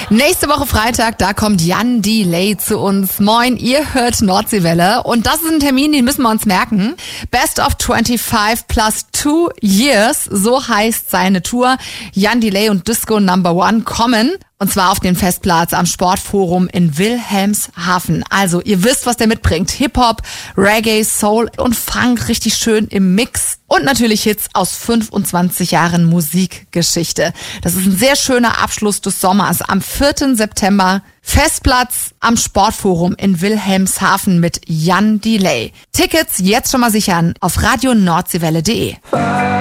Nächste Woche Freitag, da kommt Jan Delay zu uns. Moin, ihr hört Nordseewelle. Und das ist ein Termin, den müssen wir uns merken. Best of 25 plus 2 Years, so heißt seine Tour. Jan Delay und Disco Number One kommen. Und zwar auf den Festplatz am Sportforum in Wilhelmshaven. Also, ihr wisst, was der mitbringt. Hip-Hop, Reggae, Soul und Funk, richtig schön im Mix. Und natürlich Hits aus 25 Jahren Musikgeschichte. Das ist ein sehr schöner Abschluss des Sommers. Am 4. September Festplatz am Sportforum in Wilhelmshaven mit Jan Delay. Tickets jetzt schon mal sichern auf radionordsewelle.de.